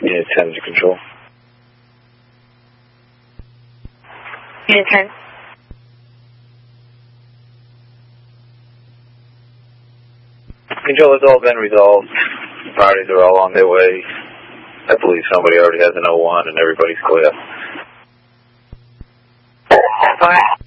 Unit 10 to control. Unit 10. Control has all been resolved. Parties are all on their way. I believe somebody already has an 01 and everybody's clear. Alright.